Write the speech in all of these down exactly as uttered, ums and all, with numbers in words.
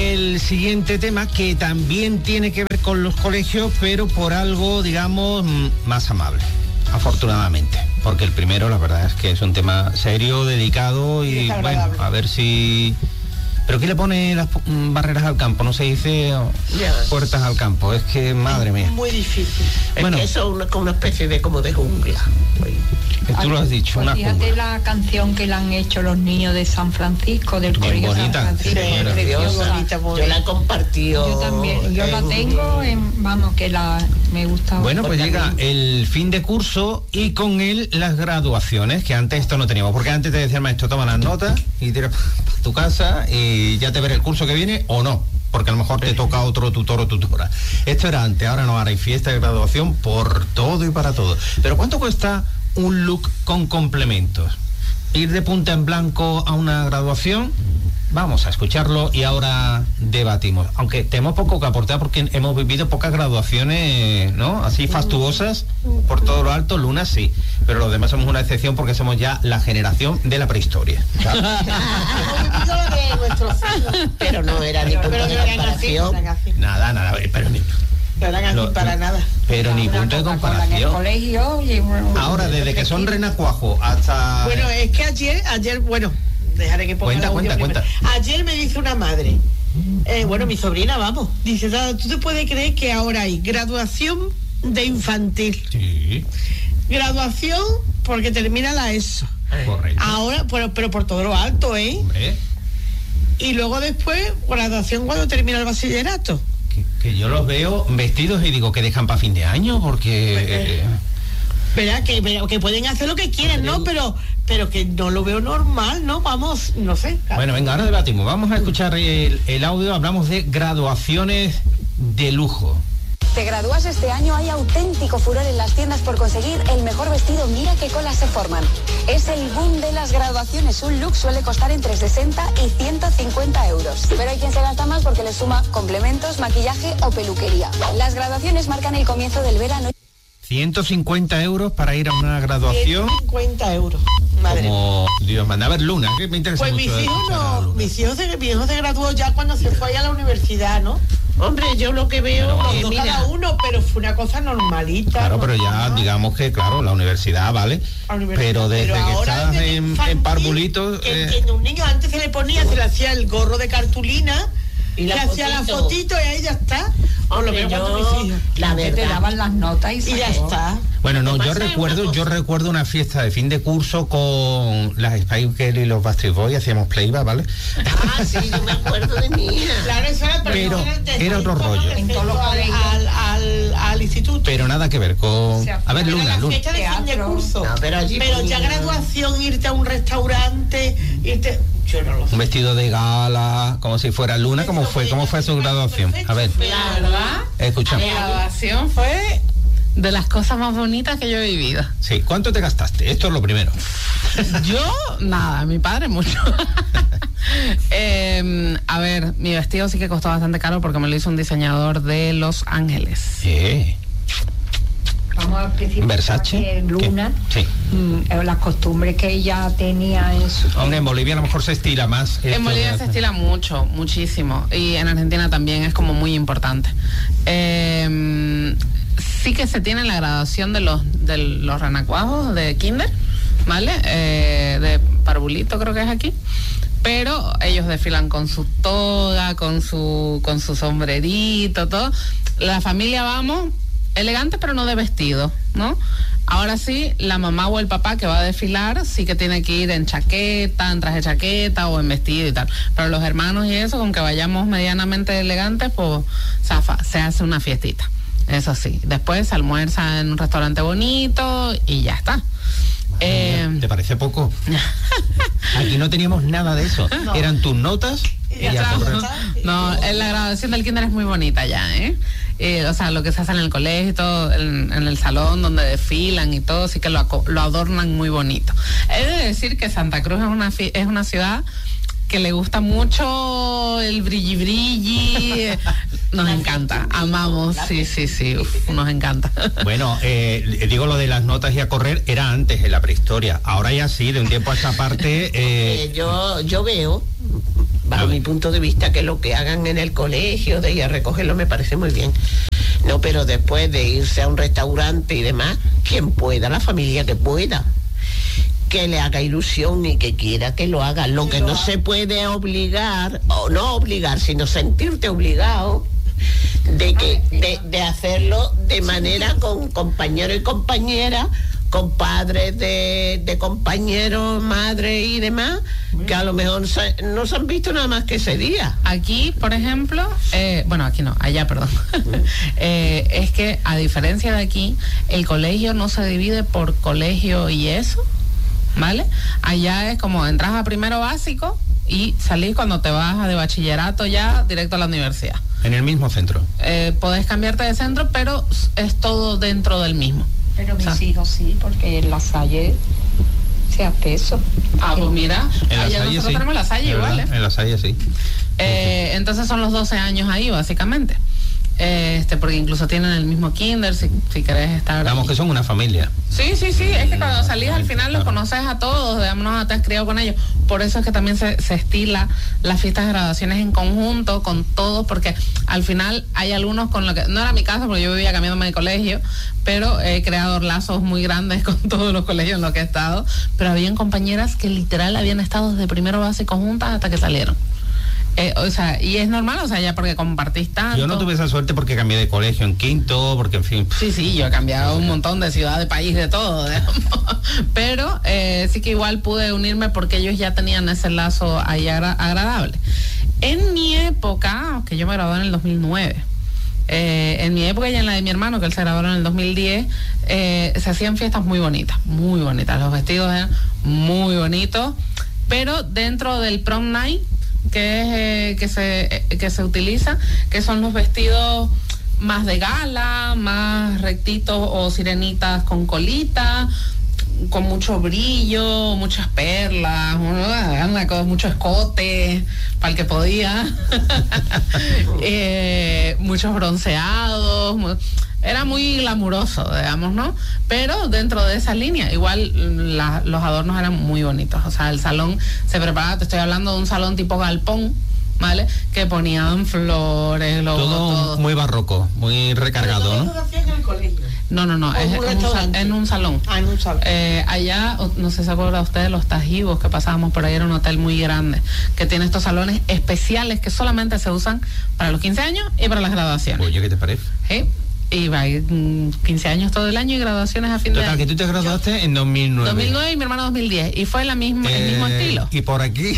el siguiente tema, que también tiene que ver con los colegios, pero por algo, digamos, más amable, afortunadamente. Porque el primero, la verdad es que es un tema serio, delicado y, bueno, a ver si... ¿Pero qué le pone las barreras al campo? No se dice yeah. puertas al campo. Es que, madre mía. Muy difícil. Es bueno, que eso es una, una especie de como de jungla. Tú lo has dicho, pues una fíjate jungla. La canción que le han hecho los niños de San Francisco, del Bien colegio bonita. San Francisco. Sí, es preciosa. Bonita, yo la he compartido. Yo también, yo la tengo, en, vamos, que la me gusta. Bueno, pues llega el fin de curso y con él las graduaciones, que antes esto no teníamos, porque antes te decía el maestro, toma las notas y tira para tu casa y ya te veré el curso que viene o no, porque a lo mejor te toca otro tutor o tutora. Esto era antes, ahora no, ahora hay fiesta de graduación por todo y para todo. Pero ¿cuánto cuesta un look con complementos? Ir de punta en blanco a una graduación. Vamos a escucharlo y ahora debatimos. Aunque tenemos poco que aportar porque hemos vivido pocas graduaciones, ¿no? Así fastuosas por todo lo alto. Luna sí, pero los demás somos una excepción porque somos ya la generación de la prehistoria. Pero no era ni punto de comparación. Nada, nada, pero ni... No eran así Lo, para nada. Pero ni punto de comparación. Colegio, y, bueno, ahora, desde que son renacuajos hasta... Bueno, es que ayer, ayer, bueno, dejaré que ponga Cuenta, cuenta, cuenta. Ayer me dice una madre, eh, bueno, mi sobrina, vamos, dice, ¿tú te puedes creer que ahora hay graduación de infantil? Sí. Graduación porque termina la ESO. Correcto. Ahora, pero, pero por todo lo alto, ¿eh? Hombre. Y luego después, graduación cuando termina el bachillerato. Que, que yo los veo vestidos y digo que dejan para fin de año porque... Eh, Verá que, verá, que pueden hacer lo que quieran, ¿no? Pero, pero que no lo veo normal, ¿no? Vamos, no sé. Bueno, venga, ahora debatimos. Vamos a escuchar el, el audio. Hablamos de graduaciones de lujo. ¿Te gradúas este año? Hay auténtico furor en las tiendas por conseguir el mejor vestido. Mira qué colas se forman. Es el boom de las graduaciones. Un look suele costar entre sesenta y ciento cincuenta euros. Pero hay quien se gasta más porque le suma complementos, maquillaje o peluquería. Las graduaciones marcan el comienzo del verano. ciento cincuenta euros para ir a una graduación. ciento cincuenta euros. Madre. Como Dios manda. A ver, Luna, que me interesa pues mucho. Mis hijos no, mis hijos se, mis hijos se graduó ya cuando se fue a la universidad, ¿no? Hombre, yo lo que veo, Pero, los dos mira, cada uno, pero fue una cosa normalita. Claro, ¿no? pero ya digamos que, claro, la universidad, ¿vale? La universidad, pero desde pero que ahora estás desde en, infantil, en parvulitos... Que Eh, entiende, un niño antes se le ponía, se le hacía el gorro de cartulina, y le hacía la fotito y ahí ya está. O lo veo cuando mis hijos. La verdad. Te daban las notas y, y ya está. Bueno, no, yo recuerdo, yo recuerdo una fiesta de fin de curso con las Spice Girls y los Backstreet Boys, hacíamos playback, ¿vale? Ah, sí, yo me acuerdo de mí. Claro, eso era, pero era otro rollo. En todos los colegios. Al, al, al instituto. Pero nada que ver con... O sea, a ver, Luna, Luna. Fiesta de fin de curso. No, pero allí pero ya graduación, irte a un restaurante, irte... Yo no lo sé. Un vestido de gala, como si fuera Luna, ¿cómo fue? ¿Cómo fue su graduación? A ver. La verdad, escuchamos. La graduación fue de las cosas más bonitas que yo he vivido. Sí, ¿cuánto te gastaste? Esto es lo primero. Yo, nada, mi padre mucho. eh, a ver, mi vestido sí que costó bastante caro porque me lo hizo un diseñador de Los Ángeles. Sí. Vamos al principio. ¿Versace? Luna, sí. mm, las costumbres que ella tenía en su... Hombre, en Bolivia a lo mejor se estila más. En Bolivia se estila mucho, muchísimo. Y en Argentina también es como muy importante. Eh, sí que se tiene la graduación de los, de los renacuajos de kinder, ¿vale? Eh, de parvulito creo que es aquí. Pero ellos desfilan con su toga, con su, con su sombrerito, todo. La familia vamos... elegante pero no de vestido, ¿no? Ahora sí, la mamá o el papá que va a desfilar sí que tiene que ir en chaqueta, en traje de chaqueta o en vestido y tal. Pero los hermanos y eso, con que vayamos medianamente elegantes, pues zafa, se hace una fiestita. Eso sí. Después se almuerza en un restaurante bonito y ya está. Eh, ¿Te parece poco? Aquí no teníamos nada de eso. No. Eran tus notas y ya ya no, la graduación del kinder es muy bonita ya, ¿eh? Eh, o sea, lo que se hace en el colegio y todo, en, en el salón donde desfilan y todo, sí que lo, lo adornan muy bonito. He de decir que Santa Cruz es una, es una ciudad que le gusta mucho el brilli brilli, nos encanta, amamos, sí, sí, sí, uf, nos encanta. Bueno, eh, digo lo de las notas y a correr, era antes en la prehistoria, ahora ya sí, de un tiempo a esta parte... Eh... Eh, yo, yo veo, bajo mi punto de vista, que lo que hagan en el colegio, de ir a recogerlo, me parece muy bien. No, pero después de irse a un restaurante y demás, quien pueda, la familia que pueda, que le haga ilusión y que quiera que lo haga. Lo que no se puede obligar, o no obligar, sino sentirte obligado de que de, de hacerlo de manera con compañero y compañera, con padres de, de compañeros, madre y demás, que a lo mejor se, no se han visto nada más que ese día. Aquí, por ejemplo, eh, bueno, aquí no, allá, perdón, eh, es que a diferencia de aquí, el colegio no se divide por colegio y eso, ¿vale? Allá es como entras a primero básico y salís cuando te vas de bachillerato ya directo a la universidad. En el mismo centro. Eh, podés cambiarte de centro, pero es todo dentro del mismo. Pero mis o sea, hijos sí, porque en La Salle se hace eso. Ah, pues mira, en allá La Salle nosotros sí. tenemos La Salle igual, ¿eh? En La Salle sí. Eh, entonces son los doce años ahí, básicamente. Este, porque incluso tienen el mismo kinder, si, si querés estar... Digamos que son una familia. Sí, sí, sí, es que cuando salís al final los conoces a todos, digamos, te has criado con ellos. Por eso es que también se, se estila las fiestas de graduaciones en conjunto, con todos, porque al final hay algunos con lo que... No era mi caso, porque yo vivía cambiándome de colegio, pero he creado lazos muy grandes con todos los colegios en los que he estado. Pero habían compañeras que literal habían estado desde primero básico juntas hasta que salieron. Eh, o sea, y es normal, o sea, ya porque compartís tanto. Yo no tuve esa suerte porque cambié de colegio en quinto, porque en fin. Sí, sí, yo he cambiado un montón de ciudad, de país, de todo, digamos. Pero eh, sí que igual pude unirme porque ellos ya tenían ese lazo ahí agra- agradable. En mi época, que yo me gradué en el dos mil nueve, eh, en mi época y en la de mi hermano, que él se graduó en el dos mil diez, eh, se hacían fiestas muy bonitas, muy bonitas. Los vestidos eran muy bonitos, pero dentro del prom night, que es eh, que se eh, que se utiliza, que son los vestidos más de gala, más rectitos o sirenitas con colita, con mucho brillo, muchas perlas, una cosa, mucho escote para el que podía, eh, muchos bronceados, mu- era muy glamuroso, digamos, ¿no? Pero dentro de esa línea, igual la, los adornos eran muy bonitos. O sea, el salón se preparaba, te estoy hablando de un salón tipo galpón, ¿vale? Que ponían flores, globos, Todo, todo. muy barroco, muy recargado, ¿no? No, no, no, ¿O es un en un, sal- restaurante? en un salón. Ah, en un salón. Eh, allá, o- no sé si se acuerda usted de los Tajivos que pasábamos por ahí, era un hotel muy grande, que tiene estos salones especiales que solamente se usan para los quince años y para las graduaciones. Oye, ¿qué te parece? ¿Sí? Y va a ir mm, quince años todo el año y graduaciones a fin de Total, año. que tú te graduaste en dos mil nueve. dos mil nueve y mi hermano dos mil diez. Y fue la misma, el mismo Eh, estilo. Y por aquí.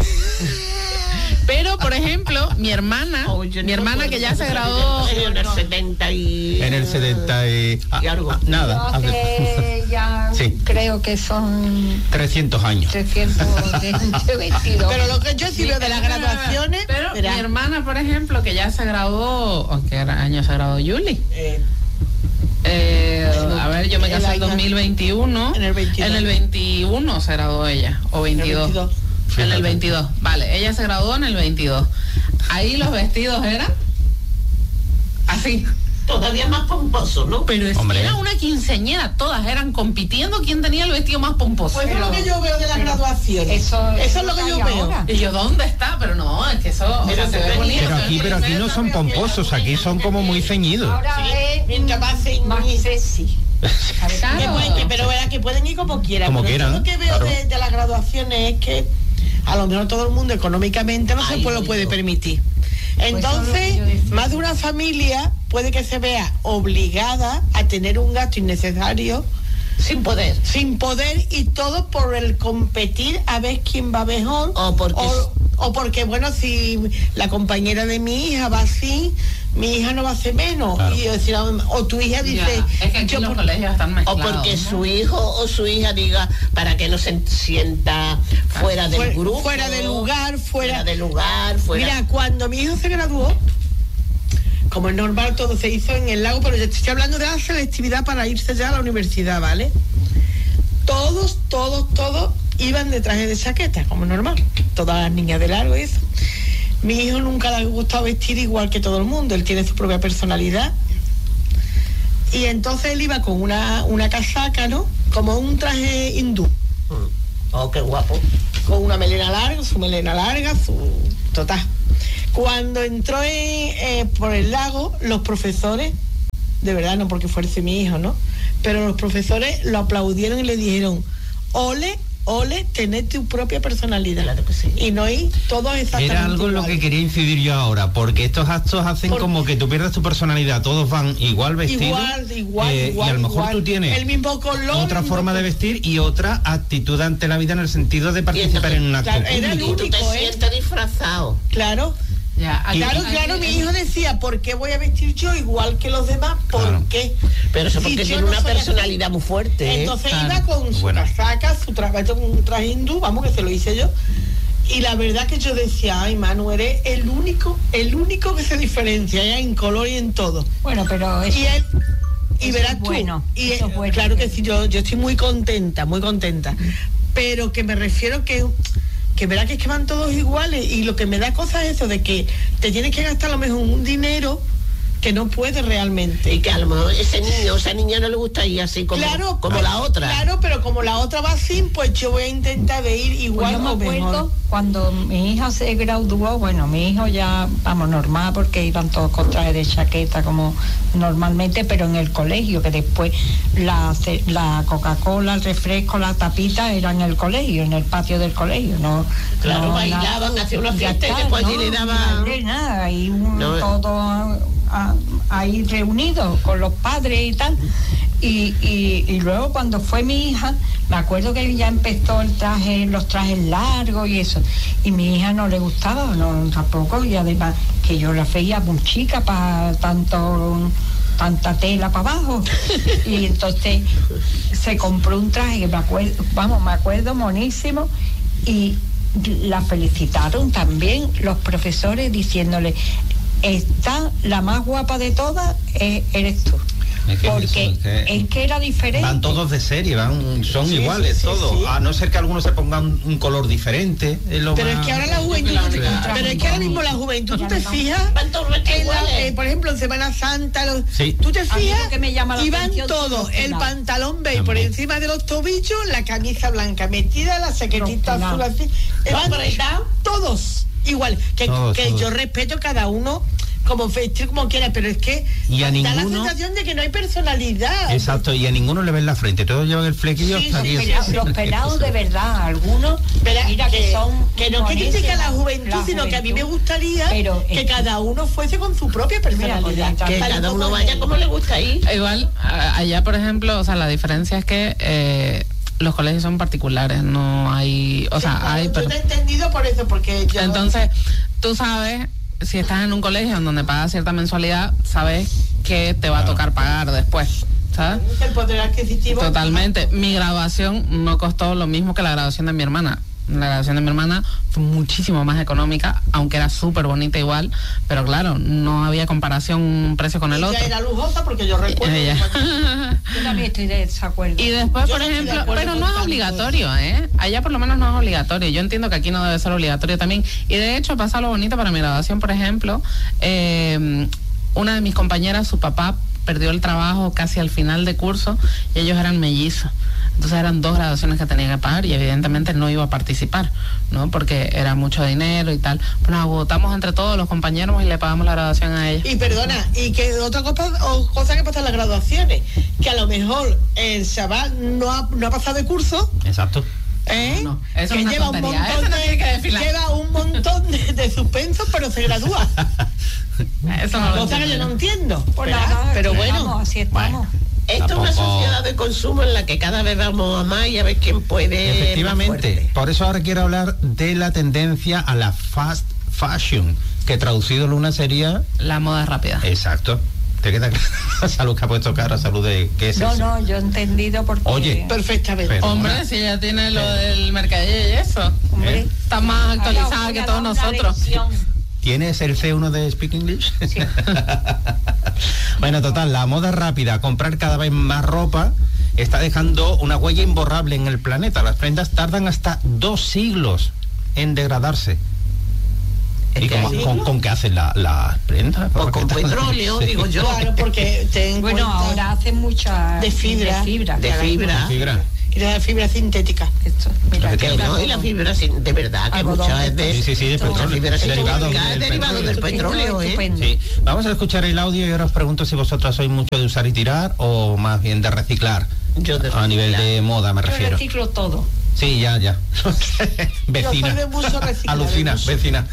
Pero, por ejemplo, mi hermana, Oh, yo mi no hermana recuerdo. que ya se graduó... En el setenta y... En el setenta y... ah, Y algo. ah, nada. Hace hace- ya Sí. creo que son trescientos años. trescientos veintidós. Pero lo que yo sí veo de las graduaciones... Pero verá, mi hermana, por ejemplo, que ya se graduó... ¿En qué año se graduó Yuli? eh, Eh, a ver, yo me El casé en año- dos mil veintiuno. En el veintidós. En el veintiuno se graduó ella, o veintidós. veintidós. En Fíjate. el veintidós, vale, ella se graduó en el veintidós. Ahí los vestidos eran así. todavía más pomposo, ¿no? Pero es Hombre. que era una quinceañera, todas eran compitiendo quién tenía el vestido más pomposo. Pues eso es lo que yo veo de las pero graduaciones. eso- Eso es lo que eso yo hay veo. ahora. Y yo, ¿dónde está? Pero no, es que eso, o Mira, sea, se se ve ve bonito. Pero se ve aquí, pero aquí no princesa, son pero- pomposos, aquí son como muy ceñidos. Ahora Sí, es mientras más se- más sexy. Claro. Que pueden- que- pero verá que pueden ir como quieran. Como pero quieran, yo lo que veo claro. de, de las graduaciones es que a lo mejor todo el mundo económicamente no Ay, se puede, lo puede Dios. permitir. eso es lo que Entonces, yo decía. más de una familia puede que se vea obligada a tener un gasto innecesario Sin poder. sin poder, y todo por el competir a ver quién va mejor, O porque- o, o porque bueno, si la compañera de mi hija va así, mi hija no va a hacer menos. Claro. Y yo decía, o tu hija Ya, dice, es que aquí yo los por- colegios están O mezclados. porque ¿no? su hijo o su hija diga para que no se sienta fuera del Fuera- grupo. fuera de lugar, fuera- fuera de lugar, fuera. Mira, cuando mi hijo se graduó, como es normal, todo se hizo en el lago, pero yo estoy hablando de la selectividad para irse ya a la universidad, ¿vale? Todos, todos, todos iban de traje de chaqueta, como es normal. Todas las niñas de largo y eso. Mi hijo nunca le ha gustado vestir igual que todo el mundo, él tiene su propia personalidad. Y entonces él iba con una, una casaca, ¿no? Como un traje hindú. Oh, qué guapo. Con una melena larga, su melena larga, su total. Cuando entró en, eh, por el lago, los profesores, de verdad no porque fuese mi hijo, ¿no? Pero los profesores lo aplaudieron y le dijeron, ole, ole, tener tu propia personalidad. Claro que sí. Y no ir todos exactamente Era algo en lo que quería incidir yo ahora, porque estos actos hacen Por- como que tú pierdas tu personalidad, todos van igual vestidos. Igual, igual, eh, igual. Y a lo mejor igual. tú tienes el mismo color, otra el mismo forma de color. vestir y otra actitud ante la vida en el sentido de participar entonces, en un acto claro, era el público. Y tú te único, ¿eh? sientes disfrazado. Claro. Ya, aquí- Claro, aquí- claro, mi aquí- hijo decía, ¿por qué voy a vestir yo igual que los demás? ¿Por Claro. qué? Pero eso Si porque yo tiene no una soy así. personalidad muy fuerte, ¿eh? Entonces Claro. iba con su Bueno. casaca, su traje, un traje hindú, vamos, que se lo hice yo. Y la verdad que yo decía, ay, Manu, eres el único, el único que se diferencia, ya en color y en todo. Bueno, pero eso, Y él, y eso verás es tú, bueno, y eso eh, es bueno. claro que sí, yo, yo estoy muy contenta, muy contenta. Pero que me refiero que que verá que es que van todos iguales y lo que me da cosa es eso de que te tienes que gastar a lo mejor un dinero que no puedes realmente. Y que a lo mejor ese niño o esa niña no le gusta ir así como, Claro, como pero- la otra. Claro, pero como la otra va sin, pues yo voy a intentar de ir Pues igual yo me o acuerdo mejor. cuando mi hija se graduó, bueno, mi hijo ya, vamos, normal, porque iban todos con traje de chaqueta como normalmente, pero en el colegio, que después la, ce- la Coca-Cola, el refresco, la tapita era en el colegio, en el patio del colegio, no. Claro, no, bailaban, nada- hacían una ya fiesta y está, después allí no, le ni daban- baile, nada, y un- No, todo ah, ahí reunidos con los padres y tal. Y, y, y luego cuando fue mi hija, me acuerdo que ya empezó el traje, los trajes largos y eso, y mi hija no le gustaba, no tampoco, y además que yo la veía muy chica para tanto tanta tela para abajo. Y entonces se compró un traje que me acuerdo, vamos, me acuerdo monísimo, y la felicitaron también los profesores diciéndole, está la más guapa de todas, eh, eres tú. Es que Porque eso, es que- es que era diferente. Van todos de serie, van, son Sí, iguales sí, sí, todos, sí. a no ser que algunos se pongan un color diferente. Es lo Pero más- es que ahora la juventud, Sí. pero es que ahora mismo la juventud, tú te fijas, Van todos vestidos en la- iguales. eh, por ejemplo en Semana Santa, los- Sí. tú te A mí fijas lo que me llama la y van atención son todos, los el pelados. pantalón beige por También. encima de los tobillos, la camisa blanca metida, la chaquetita Los azul pelados. así, eh, van apretados. todos igual, que, Todos, que todos. yo respeto cada uno como vestir como quiera, pero es que Y a da la ninguno- sensación de que no hay personalidad. Exacto, y a ninguno le ven la frente, todos llevan el flequillo Sí, hasta sí, aquí. sí, Pelados- los pelados de verdad, algunos, Pero mira que, son que no que critica a la juventud, la sino que a mí me juventud. gustaría Pero que es que- cada uno fuese con su propia personalidad. Mira, Que Tal y cada como uno es vaya él. como le gusta ir. Igual, a- allá, por ejemplo, o sea, la diferencia es que eh, los colegios son particulares, no hay, o sea, Sí, hay... yo pero- te he entendido por eso, porque yo... Entonces, tú sabes, si estás en un colegio en donde pagas cierta mensualidad, sabes que te va a tocar pagar después, ¿sabes? el poder adquisitivo... Totalmente. Mi graduación no costó lo mismo que la graduación de mi hermana. La graduación de mi hermana fue muchísimo más económica, aunque era súper bonita igual, pero claro, no había comparación un precio con el Ella otro. era lujosa porque yo recuerdo... Ella. Yo también estoy de desacuerdo. Y después, Yo por no estoy de ejemplo, acuerdo pero con no es tanto obligatorio, ¿eh? Allá por lo menos no es obligatorio. Yo entiendo que aquí no debe ser obligatorio también. Y de hecho pasa lo bonito para mi graduación, por ejemplo, eh, una de mis compañeras, su papá perdió el trabajo casi al final de curso y ellos eran mellizos. Entonces eran dos graduaciones que tenía que pagar y evidentemente no iba a participar, ¿no? Porque era mucho dinero y tal. Pues nos votamos entre todos los compañeros y le pagamos la graduación a ella. Y perdona, y que otra cosa, o cosa que pasa en las graduaciones, que a lo mejor el chaval no ha, no ha pasado de curso, Exacto. ¿eh? No, eso que es una lleva un tontería, montón eso no de, tiene que desfilar. lleva un montón de, de suspenso, pero se gradúa. Eso no lo Cosa que yo entiendo. no entiendo. Pues ¿verdad? nada, pero así bueno, estamos, así estamos. Esto es una Tampoco- sociedad de consumo en la que cada vez vamos a más y a ver quién puede. más Efectivamente, fuerte. por eso ahora quiero hablar de la tendencia a la fast fashion, que traducido Luna sería... La moda rápida. Exacto. ¿Te queda claro? Salud que ha puesto cara, salud de... ¿Qué es No, eso? no, yo he entendido porque... Oye, perfectamente. Pero- Hombre, si ella tiene lo del mercadillo y eso. Hombre, ¿Eh? Está más actualizada ahora que voy a todos dar una nosotros. lección. ¿Tienes el C uno de Speak English? Bueno, total, la moda rápida, comprar cada vez más ropa, está dejando una huella imborrable en el planeta. Las prendas tardan hasta dos siglos en degradarse. Es ¿Y que cómo- así, con, ¿no? con qué hacen la- las prendas? Pues ¿Por con qué tardan? petróleo, Sí. digo yo. Claro, porque ten en Bueno, cuenta- ahora hacen mucha... De fibra. De fibra. De claro. fibra. Fibra. y la fibra sintética. Esto, mira, Que no, y la fibra sin- de verdad, que Algodón, muchas es de... Sí, sí, sí, de la petróleo. fibra Derivado sintética del es derivado petróleo. del petróleo, ¿eh? Estupendo. Sí. Vamos a escuchar el audio y ahora os pregunto si vosotras sois mucho de usar y tirar o más bien de reciclar. Yo de A nivel reciclar. de moda me Yo refiero. reciclo todo. Sí, ya, ya. Vecina. Yo soy de mucho reciclar, Alucina, de mucho. vecina.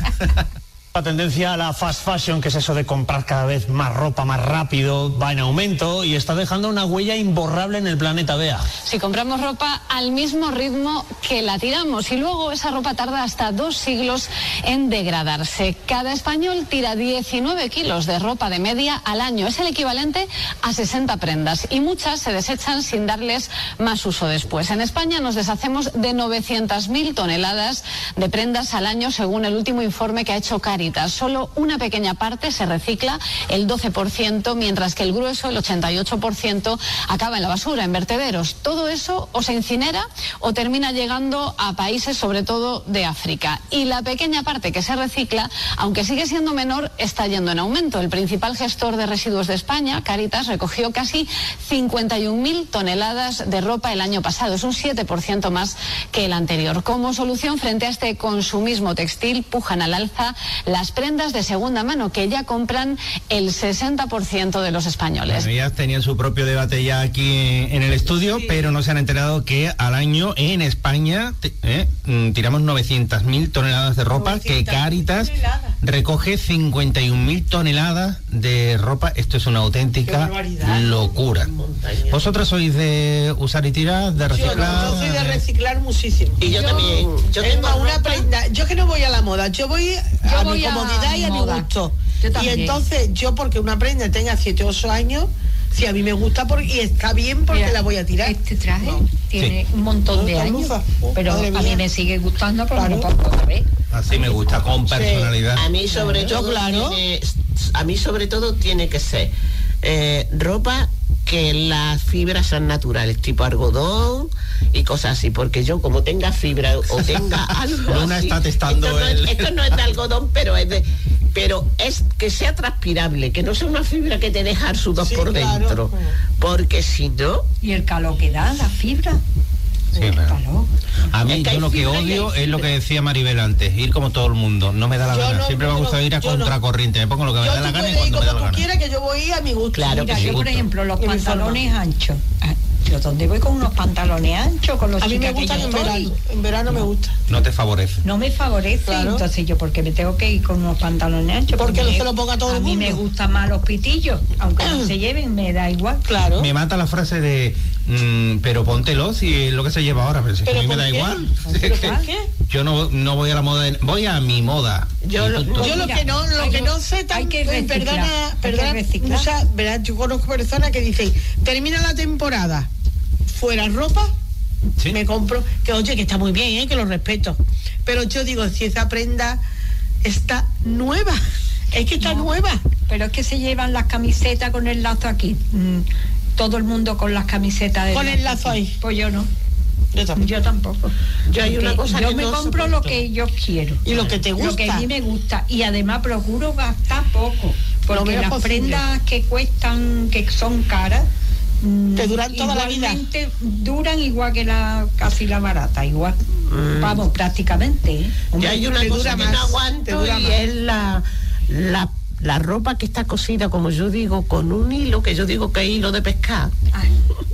La tendencia a la fast fashion, que es eso de comprar cada vez más ropa más rápido, va en aumento y está dejando una huella imborrable en el planeta. Bea. Si compramos ropa al mismo ritmo que la tiramos y luego esa ropa tarda hasta dos siglos en degradarse. Cada español tira diecinueve kilos de ropa de media al año. Es el equivalente a sesenta prendas y muchas se desechan sin darles más uso después. En España nos deshacemos de novecientas mil toneladas de prendas al año según el último informe que ha hecho Caritas. Solo una pequeña parte se recicla, el doce por ciento, mientras que el grueso, el ochenta y ocho por ciento, acaba en la basura, en vertederos. Todo eso o se incinera o termina llegando a países, sobre todo de África. Y la pequeña parte que se recicla, aunque sigue siendo menor, está yendo en aumento. El principal gestor de residuos de España, Caritas, recogió casi cincuenta y un mil toneladas de ropa el año pasado. Es un siete por ciento más que el anterior. Como solución frente a este consumismo textil, pujan al alza las prendas de segunda mano, que ya compran el sesenta por ciento de los españoles. Bueno, ellas tenían su propio debate ya aquí en el estudio, sí, pero no se han enterado que al año en España eh, tiramos novecientas mil toneladas de ropa, que Caritas toneladas. recoge cincuenta y un mil toneladas de ropa. Esto es una auténtica locura. ¿Vosotras sois de usar y tirar, de reciclar? Yo, no, yo soy de reciclar muchísimo. Y yo, yo también. Yo es tengo más, una ropa. prenda. Yo que no voy a la moda, yo voy Yo a voy mi comodidad a y a mi moda. gusto. Yo Y también. entonces, yo porque una prenda tenga siete o ocho años, si a mí me gusta por, y está bien porque Mira, la voy a tirar. Este traje No. tiene Sí. un montón de Otra años, blusa. Oh, pero madre a mía. mí me sigue gustando porque Claro. me lo pongo otra vez. Así me gusta, con personalidad. A mí sobre Claro, todo claro. tiene- a mí sobre todo tiene que ser eh, ropa que las fibras sean naturales, tipo algodón y cosas así, porque yo como tenga fibra o tenga algo Luna así, está testando esto no, el- es, esto no es de algodón, pero es de pero es que sea transpirable, que no sea una fibra que te deja el sudor Sí, por claro. dentro, porque si no, Y el calor que da, la fibra. Sí, el claro. calor. A mí Es que yo hay lo que fibra y odio hay es lo que fibra. decía Maribel antes, ir como todo el mundo. No me da la Yo gana. no, Siempre me yo gusta no, ir a yo no. contracorriente. Me pongo lo que me Yo da la tú gana y puedes ir cuando me da como la tú gana. quieras, que yo voy a mi gusto. Claro Mira, que sí. yo por gusto. ejemplo, los Y mi pantalones anchos. Ah, yo donde voy con unos pantalones anchos, con los A mí me chicas que gustan yo en estoy, verano. En verano me gusta. No te favorece. no me favorece, Claro. entonces yo porque me tengo que ir con unos pantalones anchos. Porque no me- se lo ponga todo a el mí mundo. me gustan más los pitillos, aunque no se lleven, me da igual. Claro. Me mata la frase de mm, pero póntelo si es lo que se lleva ahora, pero si es que a ¿Pero mí me por da qué? igual. ¿Pero Es que por qué? Yo no, no voy a la moda, de- voy a mi moda. Yo Y lo- punto. Yo lo Mira, que no, lo hay que que- no sé tan, hay que eh, reciclar, perdona, hay que perdona, reciclar. mucha- verás, yo conozco personas que dicen, termina la temporada, fuera ropa, Sí. me compro, que oye, que está muy bien, ¿eh? Que lo respeto. Pero yo digo, si esa prenda está nueva, es que está No. nueva. Pero es que se llevan las camisetas con el lazo aquí. Mm, todo el mundo con las camisetas de Con el lazo ahí. Pues yo no. Yo tampoco. Yo tampoco. Yo hay una Porque cosa yo que me no compro lo soporto. que yo quiero. Y lo que te Lo que a gusta. mí me gusta. Y además procuro gastar poco. Porque menos las posible. prendas que cuestan, que son caras, mm, Te duran toda la vida. igualmente duran igual que la casi la barata, igual. Vamos, prácticamente. ¿eh? yo Hombre, hay una te cosa dura que más, no te aguanto dura y más. es la, la la ropa que está cosida, como yo digo, con un hilo, que yo digo que es hilo de pescar, Ay,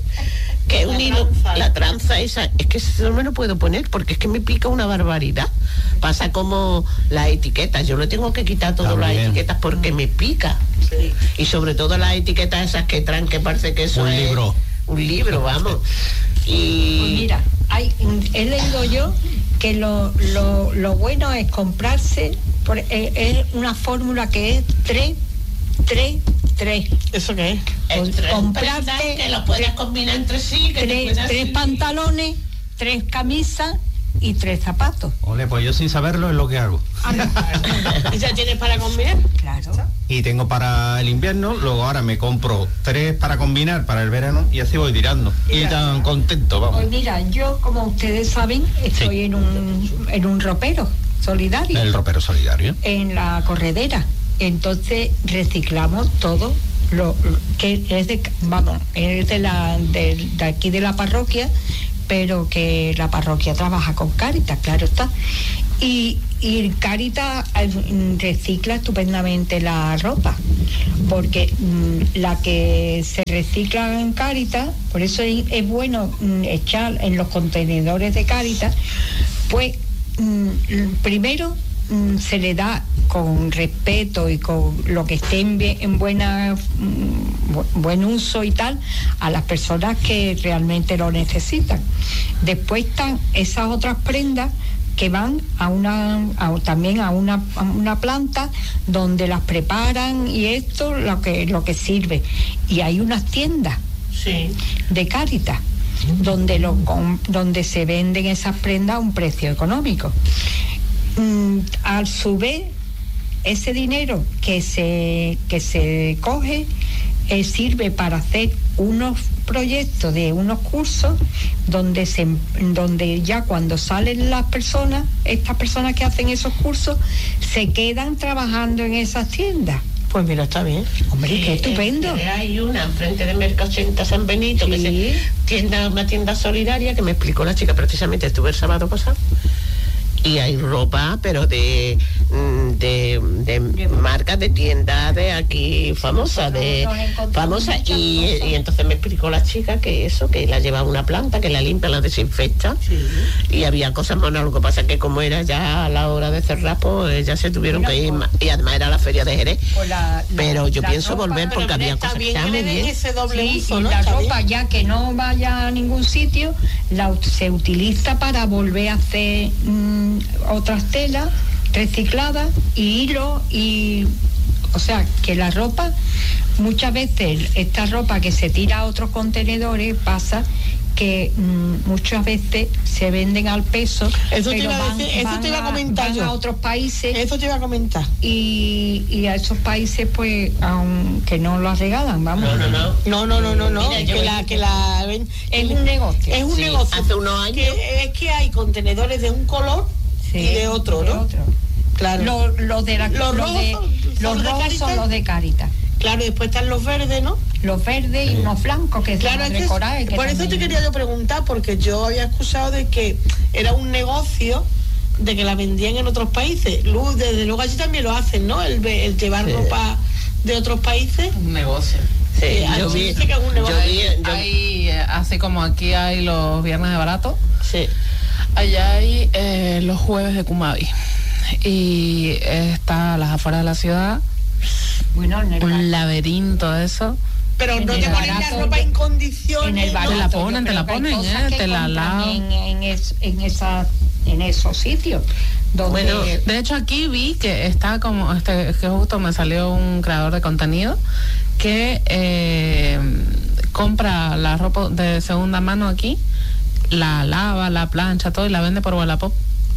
que es un La hilo, tranza. la tranza esa, es que eso no me lo puedo poner porque es que me pica una barbaridad. Pasa como las etiquetas, yo le tengo que quitar todas las También. etiquetas porque me pica. Y sobre todo las etiquetas esas que traen, que parece que eso Un es libro. un libro, vamos. Y Pues mira, hay, he leído yo que lo, lo, lo bueno es comprarse, por, eh, es una fórmula que es tres, tres, tres. ¿Eso qué es? entre comprarte prendas que los puedas combinar entre sí, que te Tres, puedas tres servir. pantalones, tres camisas y tres zapatos. Ole, pues yo sin saberlo es lo que hago. ¿Y ya tienes para comer? Claro. Y tengo para el invierno, luego ahora me compro tres para combinar para el verano y así voy tirando. Y tan contento, Pues vamos. mira, yo como ustedes saben, estoy en un en un ropero solidario, El ropero solidario. en la corredera. Entonces reciclamos todo lo que es de, vamos, es de la de, de aquí de la parroquia, pero que la parroquia trabaja con Cáritas, claro está. Y, y Cáritas recicla estupendamente la ropa, porque mmm, la que se recicla en Cáritas, por eso es, es bueno mmm, echar en los contenedores de Cáritas, pues mmm, primero mmm, se le da con respeto y con lo que esté en, en buena, mmm, buen uso y tal, a las personas que realmente lo necesitan. Después están esas otras prendas que van a una a, también a una, a una planta donde las preparan y esto lo que lo que sirve, y hay unas tiendas sí. de Cáritas donde lo donde se venden esas prendas a un precio económico. Mm, a su vez, ese dinero que se que se coge eh, sirve para hacer unos proyectos de unos cursos donde se donde ya cuando salen las personas, estas personas que hacen esos cursos, se quedan trabajando en esas tiendas. Pues mira, está bien. Hombre, sí, qué estupendo. Eh, hay una enfrente de Mercachenta San Benito, sí. que se tienda, una tienda solidaria, que me explicó la chica, precisamente estuve el sábado pasado. Y hay ropa, pero de, de, de marcas de tiendas de aquí famosas, de famosas. Y, y entonces me explicó la chica que eso, que la lleva a una planta, que la limpia, la desinfecta. Sí. Y había cosas monas. Lo que pasa es que como era ya a la hora de cerrar, pues ya se tuvieron Mira, que ir. Pues, y además era la feria de Jerez. Pues la, la, pero yo pienso ropa, volver porque había cosas que estaban muy bien. Ese doble sí, uso, y ¿no? la Está ropa, bien. ya que no vaya a ningún sitio, la, se utiliza para volver a hacer mmm, otras telas recicladas y hilo, y o sea que la ropa, muchas veces esta ropa que se tira a otros contenedores, pasa que mmm, muchas veces se venden al peso. Eso te pero iba a van, decir, eso van te iba a comentar van yo. a otros países. Eso te iba a comentar. Y, y a esos países, pues, aunque no los regalan, vamos. No, no, no. No, no, no, no, no. Mira, que, la, que la ven, es un negocio. Es un sí, negocio. Hace unos años. Que, es que hay contenedores de un color sí, y de otro, de ¿no? Otro. Claro. Los lo de la, los lo rojos, de, son, los son, rojos de son los de Cáritas. Claro, y después están los verdes, ¿no? Los verdes y unos blancos que claro, son es que, Coraje, que por también... eso te quería yo preguntar, porque yo había escuchado de que era un negocio de que la vendían en otros países. Luz, desde luego allí también lo hacen, ¿no? El, el llevar sí. ropa de otros países. Un negocio. Sí, sí yo vi, dice que es un negocio. Yo vi, yo... Hay, así como aquí hay los viernes de barato, sí. allá hay eh, los jueves de Kumabi. Y está a las afueras de la ciudad, bueno, en el un barato. laberinto de eso. Pero no te ponen la ropa en condiciones. En el barato, te la ponen, te la ponen, eh, te la lavan. En, en, es, en, esa, en esos sitios. Donde... Bueno, de hecho aquí vi que está como, este, que justo me salió un creador de contenido que eh, compra la ropa de segunda mano aquí, la lava, la plancha, todo y la vende por Wallapop.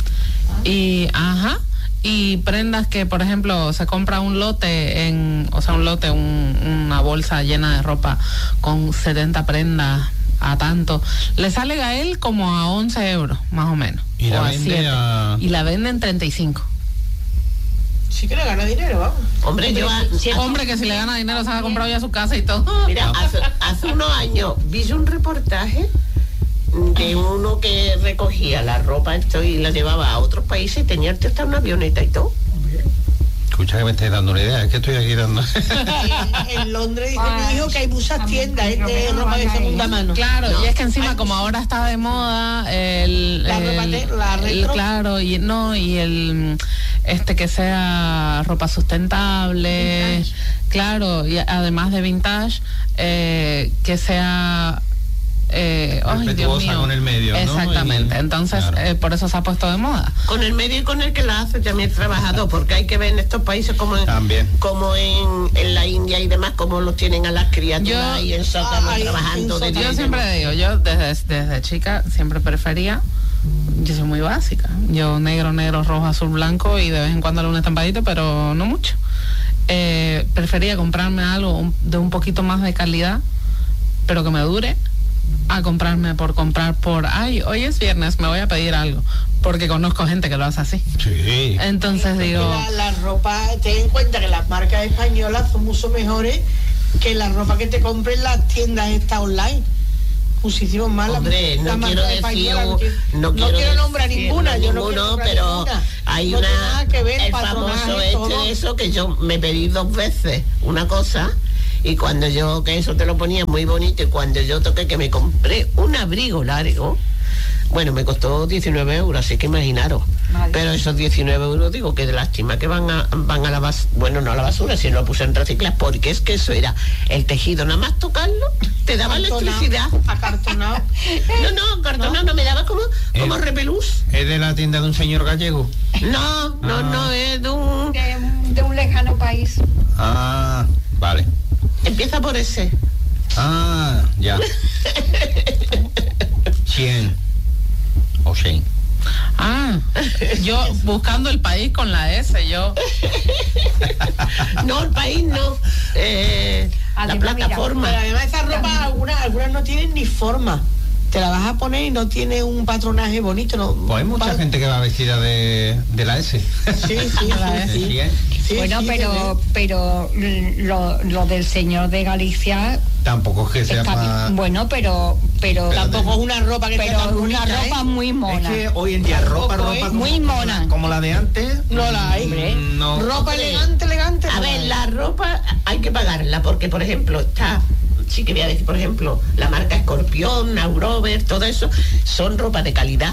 Y, ajá, y prendas que, por ejemplo, se compra un lote, en, o sea, un lote, un, una bolsa llena de ropa con setenta prendas a tanto, le sale a él como a once euros, más o menos. Y la o vende a a... Y la vende en treinta y cinco. Sí que le gana dinero, vamos. Hombre, yo... Si hombre, que si le gana dinero se ha comprado ya su casa y todo. Mira, hace, hace unos años vi un reportaje de uno que recogía la ropa esto y la llevaba a otros países y tenía el tío hasta una avioneta y todo. Escucha que me estáis dando una idea, es que estoy aquí dando... en, en Londres dice mi hijo que hay muchas tiendas ¿eh? de ropa de segunda mano. Claro, no, y es que encima como ahora está de moda el... La el, ropa de, la el, retro. Claro, y no, y el... este que sea ropa sustentable, vintage. Claro, y además de vintage, eh, que sea... Eh, ay, Dios mío. Con el medio, exactamente, ¿no? Y, entonces claro. eh, por eso se ha puesto de moda. Con el medio y con el que la hace también trabajador, porque hay que ver en estos países como en, como en, en la India y demás, como los tienen a las criaturas yo, y en sótano ay, trabajando de Yo día siempre demás. digo, yo desde, desde chica siempre prefería, yo soy muy básica, yo negro, negro, rojo, azul, blanco y de vez en cuando un estampadito, pero no mucho. Eh, prefería comprarme algo de un poquito más de calidad, pero que me dure, a comprarme por comprar por, ay, hoy es viernes, me voy a pedir algo, porque conozco gente que lo hace así. Sí. Entonces digo... La, la ropa, ten en cuenta que las marcas españolas son mucho mejores que la ropa que te compren en las tiendas estas online. muchísimo más. Hombre, la, no la quiero marca de decir, Fayuela, no, no quiero, quiero nombrar decir ninguna, yo no ninguno, quiero nombrar pero ninguna. hay No una, tiene nada que ver, el patronaje, famoso este todo. de eso, que yo me pedí dos veces una cosa, y cuando yo, que eso te lo ponía muy bonito, y cuando yo toqué que me compré un abrigo largo, bueno, me costó diecinueve euros, así que imaginaros. Madre. Pero esos diecinueve euros, digo, que de lástima que van a, van a la basura, bueno, no a la basura, sino lo puse en reciclar, porque es que eso era el tejido, nada más tocarlo, te daba acartonado, electricidad. Acartonado. No, no, acartonado no, no me daba como, como ¿Es, repelús. ¿Es de la tienda de un señor gallego? No, no, ah. no, es de un... De, de un lejano país. Ah, vale. Empieza por ese. Ah, ya. cien. O Shane. Ah, yo buscando el país con la S, yo. No, el país no. Eh, la plataforma. Mira, pero además esa ropa, algunas, algunas no tienen ni forma. Te la vas a poner y no tiene un patronaje bonito. No, pues hay mucha pa- gente que va vestida de, de la S. Sí, sí, sí. sí. Sí, ¿eh? Sí, bueno, sí, pero sí. pero lo, lo del señor de Galicia tampoco es que sea está para... bien. Bueno, pero pero tampoco es una ropa que pero sea tan una bonita, ropa ¿eh? muy mona. Es que hoy en día ropa, Tampoco ropa es como, muy mona. como la de antes, No la hay. mm, no. Ropa Hombre, elegante, elegante. A no ver, hay. la ropa hay que pagarla, porque por ejemplo está, sí que voy a decir, por ejemplo, la marca Escorpión, Aurover, todo eso, son ropa de calidad,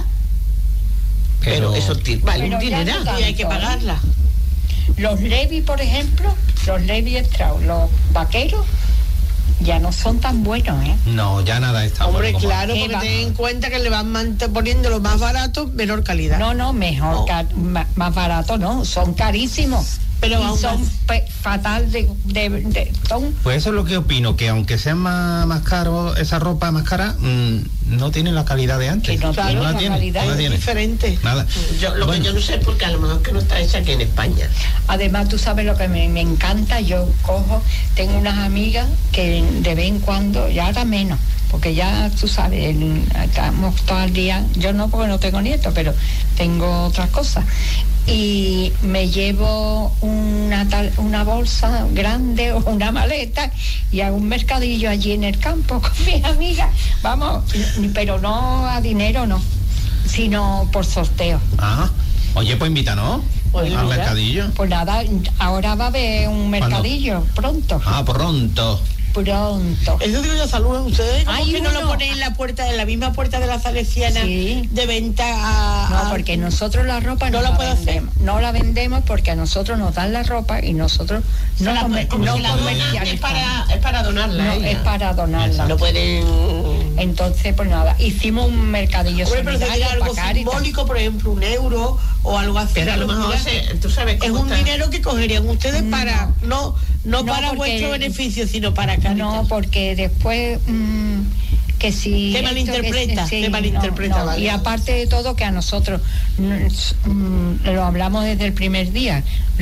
pero, Pero- eso ti- vale Pero un ya dineral. no Y hay que pagarla. Los Levi, por ejemplo, los Levi Strauss, los vaqueros, ya no son tan buenos, ¿eh? No, ya nada está Hombre, bueno como- claro, ¿Qué porque va? ten en cuenta que le van mant- poniendo lo más barato, menor calidad. No, no, mejor, No. ca- ma- más barato, no, son carísimos. Pero y aún son más. pe- fatal de, de, de- son Pues eso es lo que opino, que aunque sea más, más caro, esa ropa más cara, mmm, no tiene la calidad de antes. Que no tiene la la tiene, calidad, no la es tiene. diferente. Nada. Yo, lo Bueno, que yo no sé, porque a lo mejor que no está hecha aquí en España. Además, tú sabes lo que me, me encanta, yo cojo, tengo unas amigas que de vez en cuando, ya ahora menos, porque ya tú sabes, el- estamos todo el día, yo no porque no tengo nietos, pero tengo otras cosas. Y me llevo una tal, una bolsa grande o una maleta y hago un mercadillo allí en el campo con mis amigas, vamos, pero no a dinero, no, sino por sorteo. ah, oye, pues invítanos Pues al mira, mercadillo. Pues nada, ahora va a haber un mercadillo pronto. Ah, pronto. Pronto. Eso digo yo, saludos ustedes. ¿Cómo Hay que no uno. lo ponéis en la puerta, en la misma puerta de la Salesiana Sí. de venta a, No, a- porque nosotros la ropa ¿No no, la la puede hacer? vendemos. No la vendemos porque a nosotros nos dan la ropa y nosotros no, la- come- como no si la donan, es comercializamos. para, es para donarla. No, a ella. es para donarla. No pueden. Entonces, pues nada, hicimos un mercadillo Hombre, pero sería solidario algo para Cáritas. simbólico, por ejemplo, un euro o algo así. Pero a lo mejor, Mira, se- tú sabes es cómo un está. dinero que cogerían ustedes No. para, no, no, No, para porque- vuestro beneficio, sino para Cáritas. No, porque después mm, que si Se esto, malinterpreta, que se malinterpreta, no, no. vale. Y aparte de todo que a nosotros mm, mm, lo hablamos desde el primer día,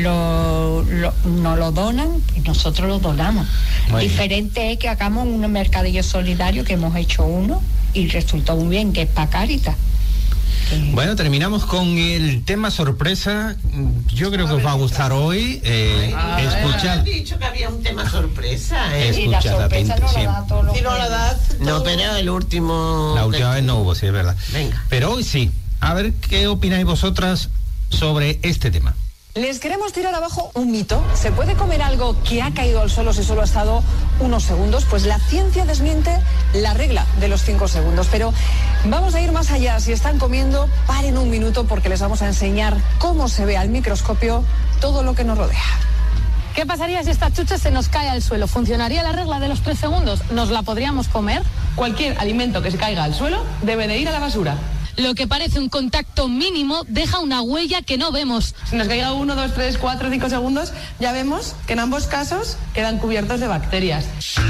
lo, lo- nos lo donan y nosotros lo donamos. Muy bien. Diferente es que hagamos un mercadillo solidario, que hemos hecho uno y resultó muy bien, que es para Cáritas. Que- Bueno, terminamos con el tema sorpresa. Yo creo que os va a gustar hoy. Eh, Has escuchad, dicho que había un tema sorpresa, ¿eh? Es- y la escuchad sorpresa no atentamente, la da todos los Si no la das, No, todo- pero el último. la última vez no hubo, sí, es verdad. Venga. Pero hoy sí. A ver qué opináis vosotras sobre este tema. Les queremos tirar abajo un mito. ¿Se puede comer algo que ha caído al suelo si solo ha estado unos segundos? Pues la ciencia desmiente la regla de los cinco segundos. Pero vamos a ir más allá. Si están comiendo, paren un minuto porque les vamos a enseñar cómo se ve al microscopio todo lo que nos rodea. ¿Qué pasaría si esta chucha se nos cae al suelo? ¿Funcionaría la regla de los tres segundos? ¿Nos la podríamos comer? Cualquier alimento que se caiga al suelo debe de ir a la basura. Lo que parece un contacto mínimo deja una huella que no vemos. Si nos caiga uno, dos, tres, cuatro, cinco segundos, ya vemos que en ambos casos quedan cubiertos de bacterias.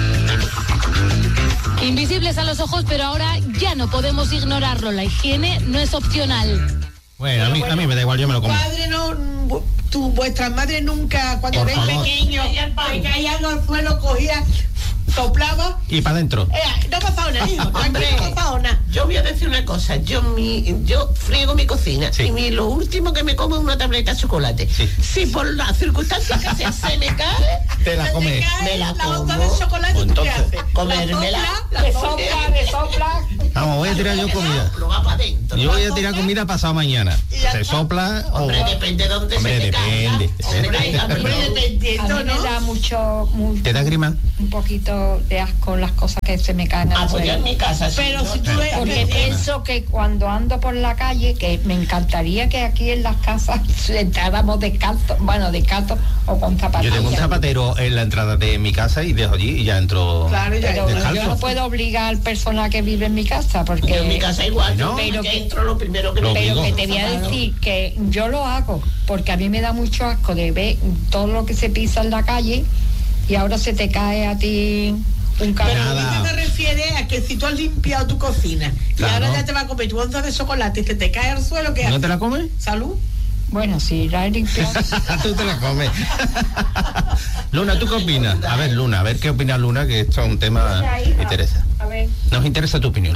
Invisibles a los ojos, pero ahora ya no podemos ignorarlo. La higiene no es opcional. Bueno, a mí, a mí me da igual, yo me lo como. Padre, no, tu, vuestras madres nunca, cuando Por erais favor. pequeños, que caía algo al suelo, cogía, soplaba. Y para adentro. Eh, no ha pasado nada, hijo. Hombre, No ha pasado nada. yo voy a decir una cosa. Yo mi, yo friego mi cocina Sí. y mi, lo último que me como es una tableta de chocolate. Sí. Si por las circunstancias que sea se me cae, Te la Se te comes. cae Me la la como. onda de chocolate, Pues ¿tú qué entonces, haces? comérmela. La De sopla, sopla, de sopla. Vamos, voy a tirar yo comida. lo va para adentro. Yo voy a tirar comida pasado mañana. Y ya Se está. sopla o... Hombre, depende de dónde Hombre, se te caiga. depende. Hombre, a mí Hombre, no. dependiendo, A mí me ¿no? da mucho, mucho ¿Te da grima? un poquito de asco las cosas que se me caen Ah, al pues yo en suelo. mi casa sí, Pero yo- si tú ves, Porque pienso que cuando ando por la calle, que me encantaría que aquí en las casas entráramos descalzos, bueno, descalzos o con Yo zapatillas. tengo un zapatero en la entrada de mi casa y dejo allí y ya entro. Claro, ya Pero descalzo. yo no puedo obligar al personal que vive en mi casa, porque... Yo en mi casa igual, No. yo Pero que que- entro lo primero que Lo me Pero digo. que te voy a decir que yo lo hago porque a mí me da mucho asco de ver todo lo que se pisa en la calle y ahora se te cae a ti un Pero camión. Nada. eso me refiere a que si tú has limpiado tu cocina y Claro. ahora ya te va a comer tu onza de chocolate y se te cae al suelo, ¿qué ¿No haces? te la comes? ¿Salud? Bueno, sí, la he limpiado. Tú te la comes. Luna, ¿tú qué opinas? A ver, Luna, a ver qué opina Luna, que esto es un tema que me interesa. A ver. Nos interesa tu opinión.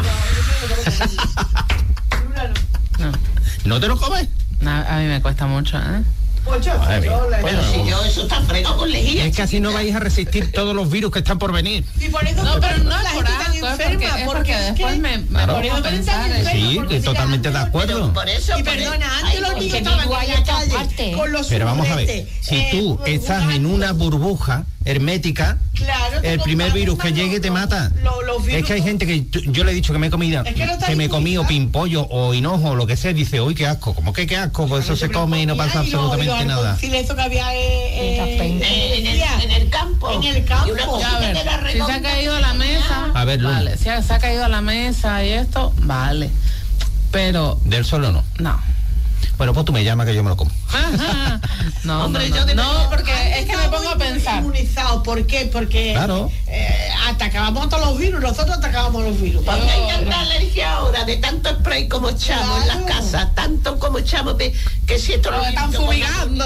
No, ¿No te lo comes? no, a mí me cuesta mucho, ¿eh? Pocho, Madre mía. yo la- Pero si yo eso está fregado con lejía. Es que así no vais a resistir todos los virus que están por venir. Y por eso No, te pero ponen no la es por gente tan asco, es porque, enferma, es porque es después que- me, me Claro. pongo a Por eso pensar están en- enfermos, Sí, porque que si totalmente de la- acuerdo. Por eso, Y por perdona, eso- antes los Ay, niños que estaban vivo en ahí la en todas calle partes. con los Pero vamos a ver, zurretes, si eh, tú estás en una burbuja hermética, Claro, te el primer compartes virus que más llegue te los- mata. los- los virus- Es que hay gente que tú- yo le he dicho que me he comido, Es que no está que me comí o inmunizado. pimpollo o hinojo o lo que sea, y dice, uy, qué asco. ¿Cómo que qué asco? Pues eso se come y no pasa absolutamente nada. Sí, eso que había eh, eh, Eh, en, el, decía, en el campo. En el campo. Y una Ya, cosita a ver, que era si se redonda ha caído que la tenía- mesa, A ver, Luna. vale, si ha- se ha caído a la mesa y esto, vale. Pero, Del solo no. no. Bueno, pues tú me llamas que yo me lo como. no, Hombre, no, yo no, debería- no, porque Antes es que me pongo a estábamos pensar. inmunizados. ¿Por qué? Porque Claro. eh, atacábamos a todos los virus, nosotros atacábamos a los virus. Porque hay tanta alergia ahora de tanto spray como echamos en las Claro. casas, tanto como echamos de que si esto lo Lo están limpio con fumigando.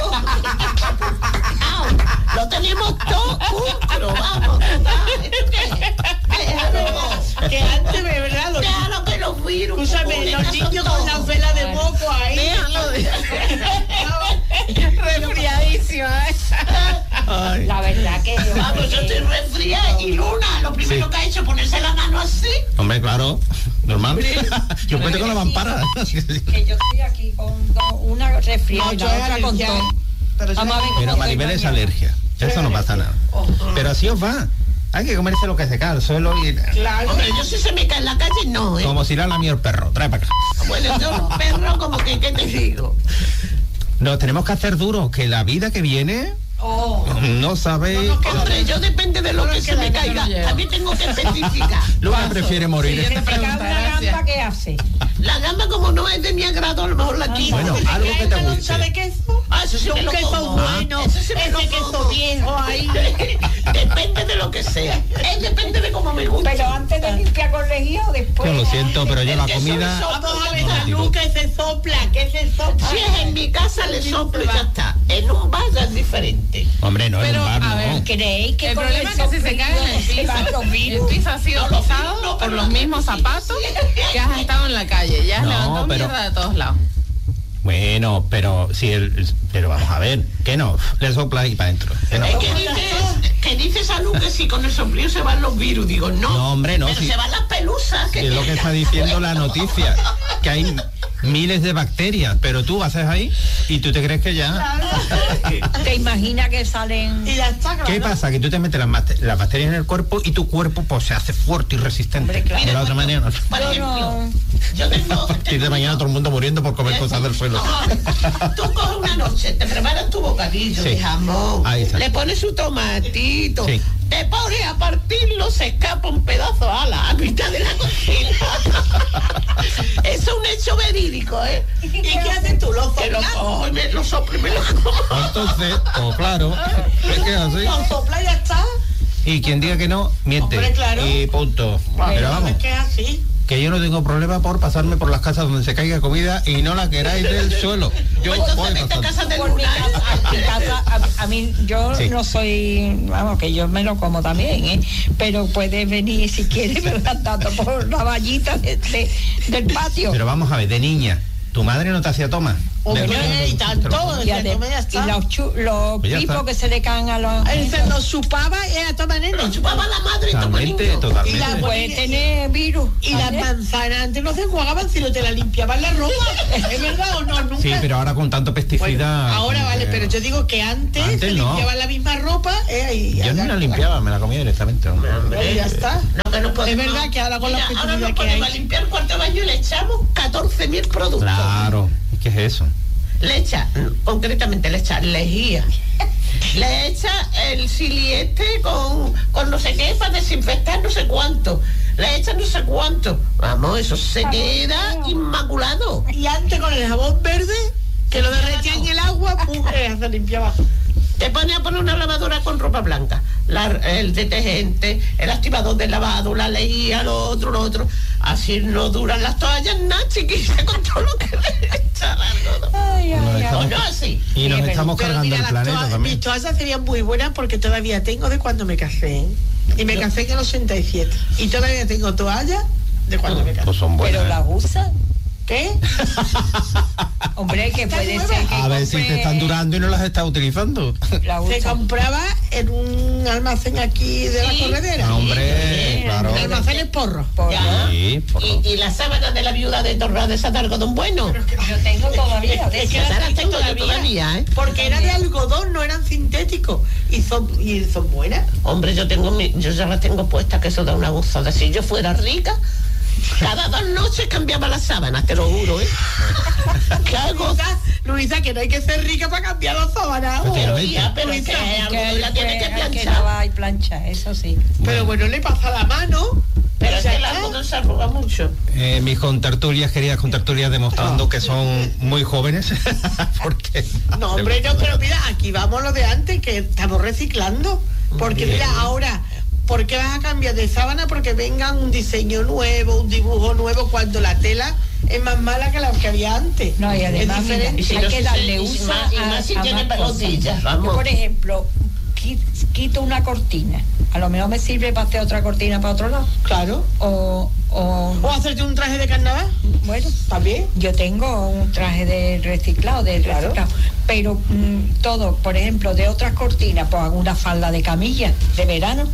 la- Lo tenemos todo pulcro, vamos. Déjalo. Que antes, de verdad, los, Déjalo que los virus. escúchame, pulen, los son niños con la todos. vela de moco ahí. Déjalo de- Resfriadísima, ¿eh? Ay. La verdad que yo, Vamos, yo estoy resfriada y Luna, lo primero Sí. que ha hecho es ponerse la mano así. Hombre, claro, normal. Yo cuento con la mampara. que yo estoy aquí con dos- una resfriada No, y yo la es otra con alergia, todo. pero yo Vamos a ver Pero cómo Maribel estoy es mañana. alergia. Eso no pasa nada. Pero así os va. Hay que comerse lo que se cae al suelo y... Claro. Hombre, yo si se me cae en la calle, no, ¿eh? Como si la lamió el perro. Trae para acá. Bueno, yo un perro como que, ¿qué te digo? Nos tenemos que hacer duros, que la vida que viene Oh. no sabe... Hombre, yo depende de lo que se me caiga. También tengo que especificar. Luna prefiere morir. Siguiente Se te cae pregunta, una gracias. gamba, ¿qué hace? La gamba como no es de mi agrado, a lo mejor la quito. Bueno, algo que te ¿Una loncha guste. de queso? Ah, eso sí me Un lo queso como. bueno, Eso sí me ese lo queso como. viejo ahí. Depende de lo que sea. Es depende de cómo me guste. Pero antes de limpiar con lejía o después. Yo lo siento, pero yo la que comida... son- Vamos a ver, No, Salud, que se sopla, que se sopla. Si es en mi casa, le soplo y ya está. En un bar ya es diferente. Hombre, no, en Pero, un bar, a no. ver, ¿Creéis que El con problema es que si se cae en el se van piso, los el virus? piso ha sido No, los pisado virus no, por pero los los mismos virus zapatos que has estado en la calle. Ya has No, levantado pero- mierda de todos lados. Bueno, pero si el... Pero vamos a ver, que no, le sopla y para adentro. Que no. Es que dice, que dice Salud que si con el soplío se van los virus. Digo, no. No, hombre, no, Pero sí. se van las pelusas. Es lo que está diciendo la noticia, que hay miles de bacterias, pero tú haces ahí y tú te crees que ya... ¿Te imaginas que salen? Y ya está, claro. ¿Qué pasa? Que tú te metes las, mate- las bacterias en el cuerpo y tu cuerpo pues se hace fuerte y resistente. Hombre, claro. De la otra manera no. Por Yo ejemplo, no. yo tengo... A partir de mañana todo el mundo muriendo por comer cosas del suelo. No, tú coges una noche, te preparas tu bocadillo Sí. de jamón, Ahí está. le pones su tomatito, Sí. te pones a partirlo, se escapa un pedazo a la a mitad de la cocina. Eso es un hecho verídico, ¿eh? ¿Y qué haces tú? ¿Lo Que lo soplas? cojo y me lo soplo y me lo como. Entonces, pues claro, es que es así. ¿Lo soplas y ya está? Y quien diga que no, miente. Hombre, claro. Y punto. Pero vamos, Es que es así. que yo no tengo problema por pasarme por las casas donde se caiga comida y no la queráis del suelo. Yo Pues entonces voy vete a pasando. casa de Por mi Luna. casa, a mi casa, a, a mí, yo Sí. no soy, vamos, que yo me lo como también, ¿eh? Pero puedes venir si quieres, me andando por la vallita de, de- del patio. Pero vamos a ver, de niña, ¿tu madre no te hacía toma? Hombre, De- y tanto, Y, decía, ade- toma, ya y está. los, chu- los Pues ya pipos está. que se le caen a los... Él se nos chupaba y era toma nene. Lo chupaba la madre y toma Totalmente, niño. totalmente. Y la- Puede tener virus. Y las ¿vale? manzanas antes no se enjuagaban, sino te la limpiaban la ropa. ¿Es verdad o no? Nunca. Sí, pero ahora con tanto Bueno, pesticida... ahora como vale, que- pero yo digo que antes, Antes se no. limpiaban la misma ropa. Eh, y Yo no la limpiaba, me la comía directamente. hombre. Bueno, ya está. No, que no podemos- Es verdad que ahora con la Mira, ahora fertilidad no que podemos hay. limpiar el cuarto de baño y le echamos catorce mil productos. Claro, ¿qué es eso? Le echa, concretamente le echa lejía, le echa el siliete con, con no sé qué para desinfectar no sé cuánto, le echa no sé cuánto. Vamos, eso se queda inmaculado. Y antes con el jabón verde, que lo derretía en el agua, pum, eh, se limpiaba. Te pone a poner una lavadora con ropa blanca, la- el detergente, el activador del lavado, la lejía, lo otro, lo otro. Así no duran las toallas nada, chiquilla, con todo lo que le echa algo. Ay, ay, Nos ay. estamos- O no así. Y nos Sí, estamos Pero cargando mira, el las planeta toallas- también. mis toallas serían muy buenas porque todavía tengo de cuando me casé. ¿eh? Y me casé en el ochenta y siete. Y todavía tengo toallas de cuando me casé. Pues son buenas. Pero la usa. ¿Qué? Hombre, que Está puede nueva. ser que A ver si te compre- están durando y no las estás utilizando. La Se usa. compraba en un almacén aquí de la Sí. corredera. Ah, hombre, claro. Almacenes porros. Por- Ya. Sí, por Y, y la sábana de la viuda de Torrada esa de algodón bueno. Yo tengo todavía. de Es que esas. Esa la las tengo yo todavía, todavía, ¿eh? Porque era de algodón, no eran sintéticos. Y son, y son buenas. Hombre, yo tengo mi, yo ya la tengo puesta, que eso da una gozada. Si yo fuera rica, cada dos noches cambiaba las sábanas, te lo juro, ¿eh? ¿Qué hago? Luisa, Luisa, que no hay que ser rica para cambiar las sábanas. Pero Efectivamente. ya, pero Luisa, que Que algo la tiene que hay que planchar. lavar y planchar, eso sí. Pero bueno, le pasa la mano. Pero o es sea, que el algodón se arruga mucho. Eh, mis contertulias, queridas contertulias, demostrando que son muy jóvenes. Porque No, hombre, no, pero mira, aquí vamos lo de antes, que estamos reciclando. Porque mira, ahora, ¿por qué vas a cambiar de sábana? Porque vengan un diseño nuevo, un dibujo nuevo, cuando la tela es más mala que la que había antes. No, y Es además, mira, diferente. Y si hay no que se- darle y uso más- y a, más si a tiene más pelotillas, cosas. vamos. Yo, por ejemplo, qui- quito una cortina. A lo mejor me sirve para hacer otra cortina para otro lado. Claro. O, o O hacerte un traje de carnaval. bueno, También. yo tengo un traje de reciclado, de Claro. reciclado. Pero mm, todo, por ejemplo, de otras cortinas, pues hago una falda de camilla de verano.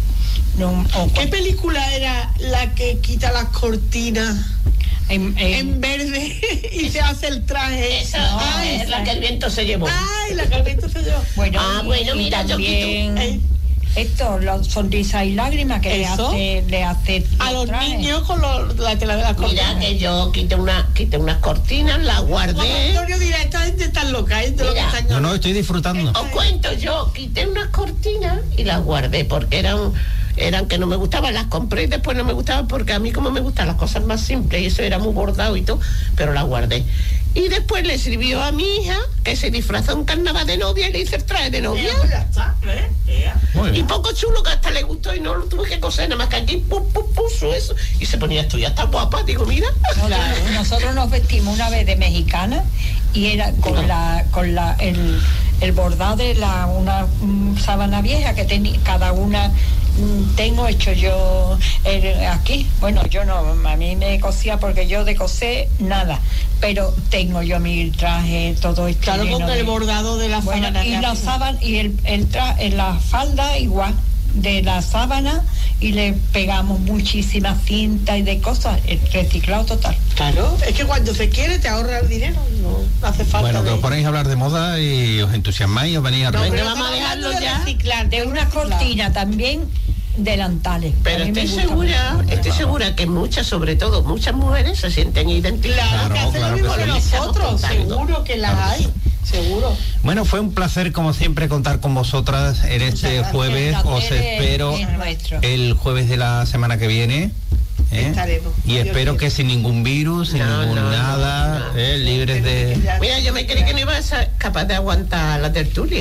No, o ¿Qué película era la que quita las cortinas en, en- en verde y se hace el traje? Esa Ay, es la que el viento se llevó. ay, la que el viento se llevó. bueno, Ah, y- bueno, y mira, yo también quito. Eh. esto, los sonrisas y lágrimas que le Eso. hace, le hace A los trajes. niños con los- la tela de las Mira cortinas. que yo quité una, quité unas cortinas, las Juan guardé. Antonio dirá, esta gente está loca, ¿eh? De lo que Mira. están no, no, estoy disfrutando. Os cuento, yo quité unas cortinas y las guardé porque eran, eran que no me gustaban, las compré y después no me gustaban porque a mí como me gustan las cosas más simples y eso era muy bordado y todo, pero las guardé. Y después le sirvió a mi hija que se disfrazó en carnaval de novia y le hice el traje de novia. Eh, pues ya está, ¿eh? Eh. Muy Y bien. poco chulo que hasta le gustó y no lo tuve que coser, nada más que aquí pu, pu, puso eso y se ponía esto, ya está guapa, digo, mira. Nosotros, nosotros nos vestimos una vez de mexicana y era con la con la el, el bordado de la una mm, sábana vieja que tenía cada una mm, tengo hecho yo el- aquí, bueno, yo no, a mí me cosía porque yo de coser nada, pero tengo yo mi traje todo hecho Claro, lleno con el de- bordado de la bueno, sábana. y que la hace. sábana y el, el tra- en la falda igual de la sábana y le pegamos muchísimas cintas y de cosas, el reciclado total. Claro, es que cuando se quiere te ahorra el dinero, no hace falta. Bueno, que de- os ponéis a hablar de moda y os entusiasmáis y os venís No, arriba. pero vamos a estamos dejarlo hablando de ya. reciclar, De una cortina también delantales. Pero A mí me estoy gusta segura, mucho. estoy segura que muchas, sobre todo muchas mujeres se sienten identificadas. Claro, que Claro, hacen claro lo que mismo que sí. nosotros, Estamos contando. seguro que las Claro que hay, seguro. Bueno, fue un placer como siempre contar con vosotras en este gracias. jueves. El Os placer es- espero es nuestro. el jueves de la semana que viene. ¿eh? Estaremos. Y Dios espero quiera. que sin ningún virus, sin No, ningún no, no, nada, no. ¿eh? libres de... Mira, yo me creí que no iba a ser capaz de aguantar la tertulia.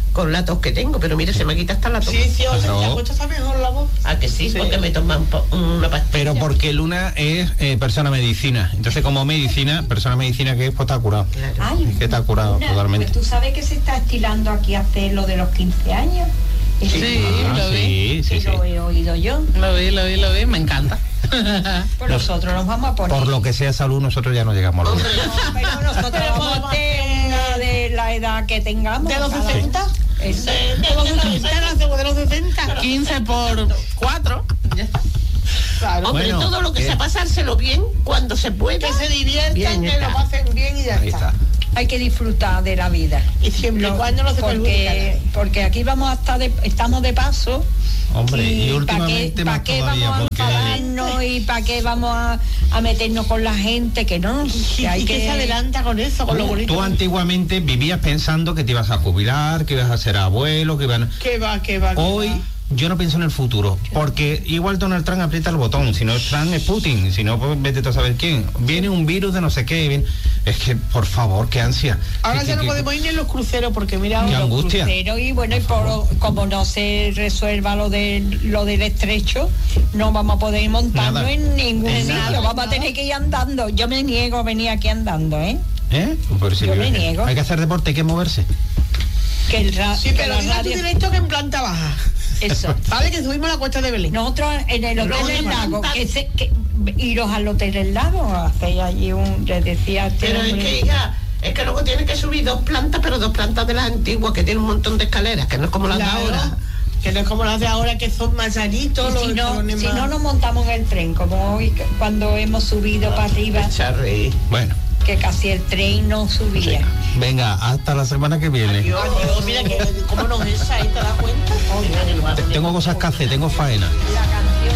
con la tos que tengo, pero mire, se me quita hasta la tos. Sí, sí, o sea, Pero- te acuestas está mejor la voz. ¿A que sí? Sí. Porque me toma un po- una pastilla. Pero porque Luna es eh, persona medicina. Entonces, como medicina, persona medicina que es, pues te ha curado. Claro. Ay, Es que te ha curado Luna, totalmente. Pues tú sabes que se está estilando aquí hacer lo de los quince años. Sí, Ah, lo vi. sí, sí, Que sí. lo he oído yo. Lo vi, lo vi, lo vi, me encanta. Pues nosotros nos vamos a poner. Por lo que sea salud, nosotros ya no llegamos a Luna. No, pero nosotros vamos a hacer una de la edad que tengamos. ¿De los cada sesenta? uno. Eso. De los sesenta, nacemos de los sesenta. quince por cuatro. Ya está. Claro. Hombre, Bueno, todo lo que ¿qué? sea pasárselo bien cuando se pueda. Que se diviertan, Bien que está. lo pasen bien y ya Ahí está. está. Hay que disfrutar de la vida. Y siempre y No, cuando no se perjudica porque, nada. porque aquí vamos a estar de, estamos de paso. Hombre, y ¿para qué, últimamente pa' más qué todavía, vamos porque- a enfadarnos y para qué vamos a, a meternos con la gente? Que no, Y, que hay y que que... se adelanta con eso, con lo Tú, bonito. tú antiguamente vivías pensando que te ibas a jubilar, que ibas a ser abuelo, que iban... Que va, que va, que Hoy va. yo no pienso en el futuro, porque igual Donald Trump aprieta el botón, si no es Trump es Putin, si no pues vete tú a saber quién. Viene un virus de no sé qué, viene- es que por favor, qué ansia. Ahora Que- ya que- no que- podemos ir ni en los cruceros porque mira, Qué ahora- angustia. Pero y bueno, y por, como no se resuelva lo de lo del estrecho, no vamos a poder montarnos Nada. en ningún En sitio, nada. vamos a tener que ir andando. Yo me niego a venir aquí andando, ¿eh? ¿Eh? Pero si Yo vive- me niego. Hay que hacer deporte, hay que moverse. Que el ra- sí, que pero la diga tu radio- directo que en planta baja. Eso. Vale, que subimos la cuesta de Belén. Nosotros en el Hotel No, del no, Lago, no, que se, que, iros al Hotel del Lago, hacéis allí un, les decía a este Pero es hombre- que ya, es que luego tiene que subir dos plantas, pero dos plantas de las antiguas que tienen un montón de escaleras, que no es como las Claro, de ahora. que no es como las de ahora que son más llanitos. Y los si no, escalones si más- no nos montamos en el tren, como hoy que- cuando hemos subido para arriba, Echa a reír. Bueno, que casi el tren no subía. venga, hasta la semana que viene. Dios, Dios, mira que cómo nos es ahí, ¿te das cuenta? Mira que lo hace. Te- Tengo cosas que hacer, tengo faena. La canción.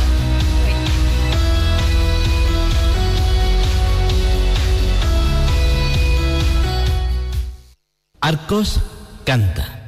Arcos canta.